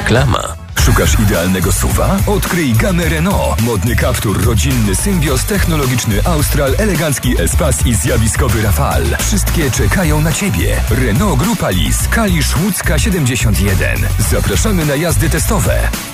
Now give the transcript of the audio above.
Reklama. Szukasz idealnego SUV-a? Odkryj gamę Renault. Modny Captur, rodzinny Symbios, technologiczny Austral, elegancki Espace i zjawiskowy Rafale. Wszystkie czekają na Ciebie. Renault Grupa Lis, Kalisz Łódzka 71. Zapraszamy na jazdy testowe.